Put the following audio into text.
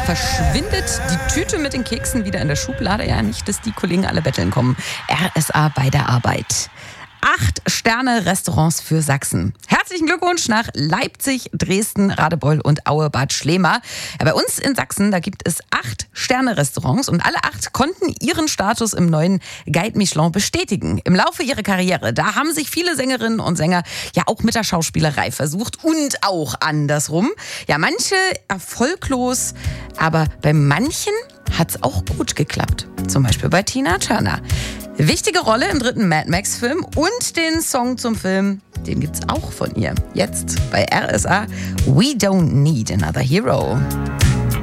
verschwindet die Tüte mit den Keksen wieder in der Schublade. Ja, nicht, dass die Kollegen alle betteln kommen. RSA bei der Arbeit. 8-Sterne-Restaurants für Sachsen. Herzlichen Glückwunsch nach Leipzig, Dresden, Radebeul und Aue-Bad Schlema. Ja, bei uns in Sachsen, da gibt es 8-Sterne-Restaurants und alle 8 konnten ihren Status im neuen Guide Michelin bestätigen. Im Laufe ihrer Karriere, da haben sich viele Sängerinnen und Sänger ja auch mit der Schauspielerei versucht und auch andersrum. Ja, manche erfolglos, aber bei manchen hat es auch gut geklappt. Zum Beispiel bei Tina Turner. Wichtige Rolle im 3. Mad Max-Film und den Song zum Film, den gibt's auch von ihr. Jetzt bei RSA, We Don't Need Another Hero.